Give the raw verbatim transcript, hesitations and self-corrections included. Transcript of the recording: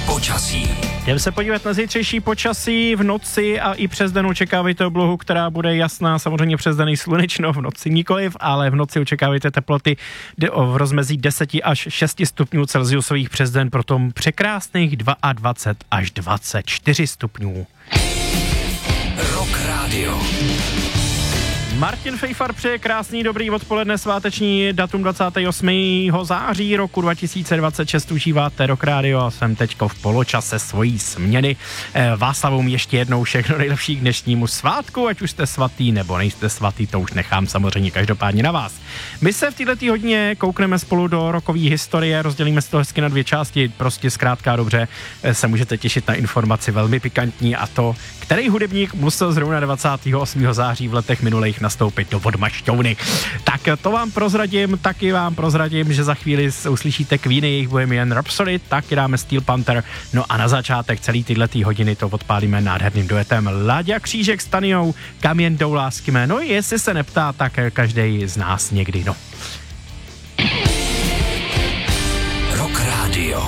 Počasí. Jdeme se podívat na zítřejší počasí. V noci a i přes den očekávejte oblohu, která bude jasná, samozřejmě přes den i slunečno, v noci nikoliv, ale v noci očekávejte teploty v rozmezí deset až šest stupňů Celsiusových, přes den potom překrásných dvacet dva až dvacet čtyři stupňů. Rock Radio. Martin Fejfar přeje krásný dobrý odpoledne, sváteční datum dvacátého osmého září roku dva tisíce dvacet šest, užíváte Rock Radio a jsem teďko v poločase svojí směny. Václavům ještě jednou všechno nejlepší k dnešnímu svátku, ať už jste svatý nebo nejste svatý, to už nechám samozřejmě každopádně na vás. My se v této hodině koukneme spolu do rockové historie, rozdělíme si to hezky na dvě části, prostě zkrátka dobře se můžete těšit na informaci velmi pikantní, a to, který hudebník musel zrovna dvacátého osmého září v letech minulých nastoupit do odmašťovny. Tak to vám prozradím, taky vám prozradím, že za chvíli uslyšíte Queeny, jejich Bohemian Rhapsody, taky dáme Steel Panther, no a na začátek celý tyhletý hodiny to odpálíme nádherným duetem Láďa Křížek s Taniou, Kam jen jdou lásky mé. No jestli se neptá, tak každej z nás někdy, no. Rock Radio.